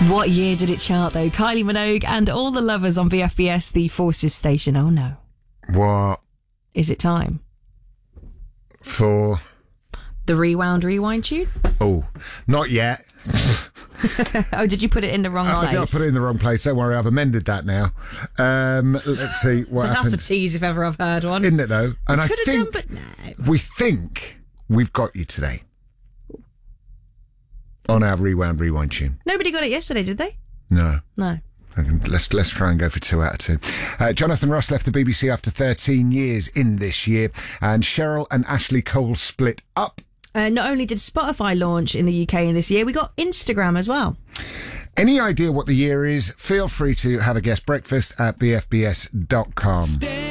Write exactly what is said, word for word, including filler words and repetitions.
What year did it chart, though? Kylie Minogue and All the Lovers on B F B S, the Forces station. Oh, no. What? Is it time? For? The Rewound Rewind tune? Oh, not yet. Oh, did you put it in the wrong oh, place? I put it in the wrong place. Don't worry, I've amended that now. Um, let's see what That's happened. a tease if ever I've heard one. Isn't it, though? And I Could have think done, but no. we think we've got you today on our Rewound Rewind tune. Nobody got it yesterday, did they? No. No. Let's let's try and go for two out of two. Uh, Jonathan Ross left the B B C after thirteen years in this year, and Cheryl and Ashley Cole split up. Uh, not only did Spotify launch in the U K in this year, we got Instagram as well. Any idea what the year is? Feel free to have a guest breakfast at b f b s dot com.